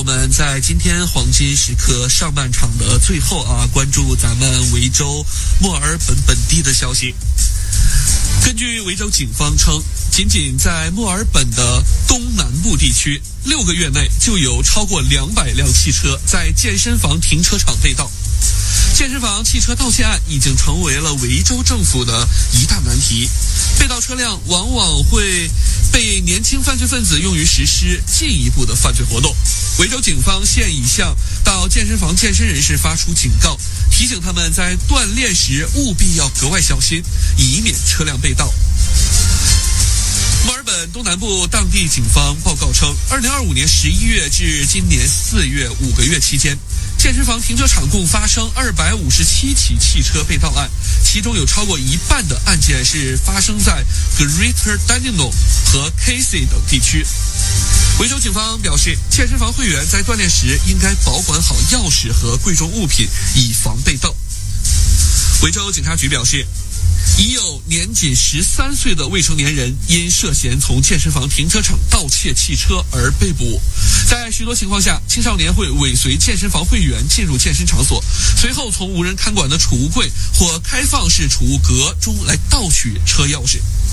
们在今天黄金时刻上半场的最后关注咱们维州墨尔本本地的消息。根据维州警方称，仅仅在墨尔本的东南部地区，6个月内就有超过200辆汽车在健身房停车场被盗。健身房汽车盗窃案已经成为了维州政府的一大难题。被盗车辆往往会被年轻犯罪分子用于实施进一步的犯罪活动。维州警方现已向到健身房健身人士发出警告，提醒他们在锻炼时务必要格外小心，以免车辆被盗。墨尔本东南部当地警方报告称，2025年11月至今年4月5个月期间，健身房停车场共发生257起汽车被盗案，其中有超过一半的案件是发生在 Greater Dandenong 和 Casey 等地区。维州警方表示，健身房会员在锻炼时应该保管好钥匙和贵重物品，以防被盗。维州警察局表示，已有年仅13岁的未成年人因涉嫌从健身房停车场盗窃汽车而被捕。在许多情况下，青少年会尾随健身房会员进入健身场所，随后从无人看管的储物柜或开放式储物格中来盗取车钥匙。